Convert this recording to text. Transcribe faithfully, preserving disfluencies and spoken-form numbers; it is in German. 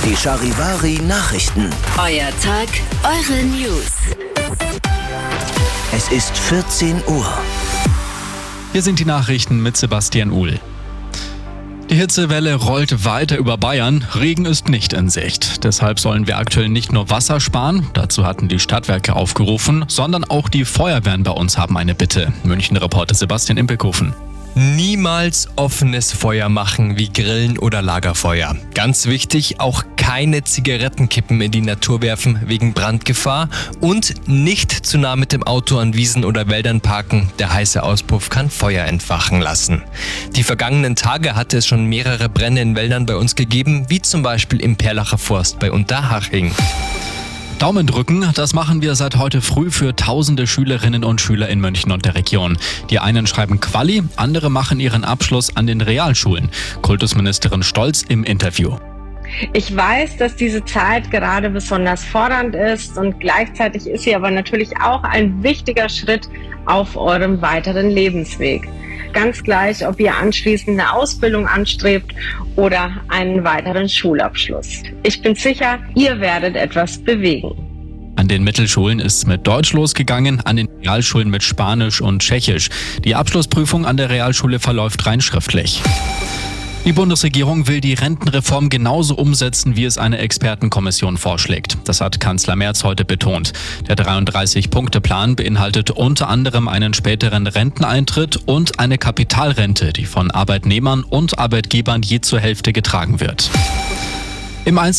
Die Charivari Nachrichten. Euer Tag, eure News. Es ist vierzehn Uhr. Hier sind die Nachrichten mit Sebastian Uhl. Die Hitzewelle rollt weiter über Bayern. Regen ist nicht in Sicht. Deshalb sollen wir aktuell nicht nur Wasser sparen, dazu hatten die Stadtwerke aufgerufen, sondern auch die Feuerwehren bei uns haben eine Bitte. München-Reporter Sebastian Impelkofen. Niemals offenes Feuer machen wie Grillen oder Lagerfeuer. Ganz wichtig, auch keine Zigarettenkippen in die Natur werfen wegen Brandgefahr und nicht zu nah mit dem Auto an Wiesen oder Wäldern parken. Der heiße Auspuff kann Feuer entfachen lassen. Die vergangenen Tage hatte es schon mehrere Brände in Wäldern bei uns gegeben, wie zum Beispiel im Perlacher Forst bei Unterhaching. Daumen drücken, das machen wir seit heute früh für tausende Schülerinnen und Schüler in München und der Region. Die einen schreiben Quali, andere machen ihren Abschluss an den Realschulen. Kultusministerin Stolz im Interview. Ich weiß, dass diese Zeit gerade besonders fordernd ist und gleichzeitig ist sie aber natürlich auch ein wichtiger Schritt auf eurem weiteren Lebensweg. Ganz gleich, ob ihr anschließend eine Ausbildung anstrebt oder einen weiteren Schulabschluss. Ich bin sicher, ihr werdet etwas bewegen. An den Mittelschulen ist es mit Deutsch losgegangen, an den Realschulen mit Spanisch und Tschechisch. Die Abschlussprüfung an der Realschule verläuft rein schriftlich. Die Bundesregierung will die Rentenreform genauso umsetzen, wie es eine Expertenkommission vorschlägt. Das hat Kanzler Merz heute betont. Der dreiunddreißig-Punkte-Plan beinhaltet unter anderem einen späteren Renteneintritt und eine Kapitalrente, die von Arbeitnehmern und Arbeitgebern je zur Hälfte getragen wird. Im